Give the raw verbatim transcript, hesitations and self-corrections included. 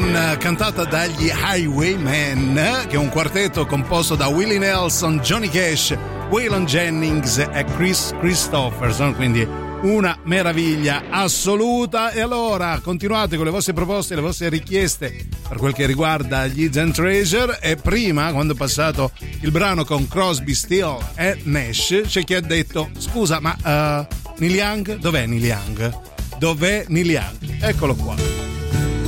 con cantata dagli Highwaymen, che è un quartetto composto da Willie Nelson, Johnny Cash, Waylon Jennings e Chris Christopherson, quindi una meraviglia assoluta. E allora continuate con le vostre proposte, le vostre richieste per quel che riguarda gli Zen Treasure. E prima, quando è passato il brano con Crosby, Still e Nash, c'è chi ha detto: scusa, ma uh, Neil Young? Dov'è Neil Young? Dov'è Neil Young? Eccolo qua.